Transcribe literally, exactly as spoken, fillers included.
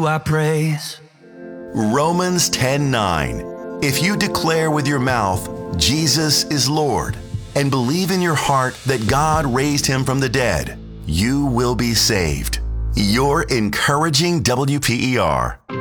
I praise. Romans ten nine. If you declare with your mouth, Jesus is Lord, and believe in your heart that God raised him from the dead, you will be saved. Your encouraging W P E R.